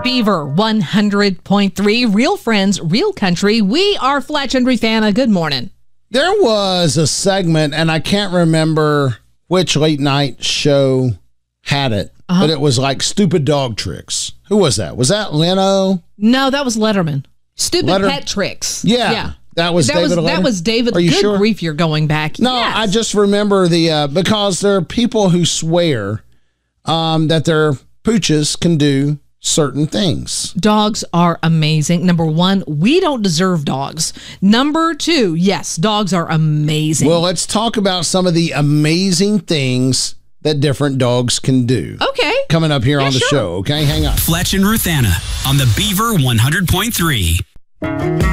Beaver 100.3, real friends, real country. We are Fletch and Ruthanna. Good morning. There was a segment, and I can't remember which late night show had it, but it was like stupid dog tricks. Who was that? Was that Leno? No, that was Letterman. Stupid pet tricks. Yeah. That was David. That was David. Are you Good sure? grief, you're going back. No, Yes. I just remember because there are people who swear that their pooches can do certain things. Dogs are amazing. Number one, we don't deserve dogs. Number two, yes, dogs are amazing. Well, let's talk about some of the amazing things that different dogs can do. Okay. Coming up here on the show, okay? Hang on. Fletch and Ruthanna on the Beaver 100.3.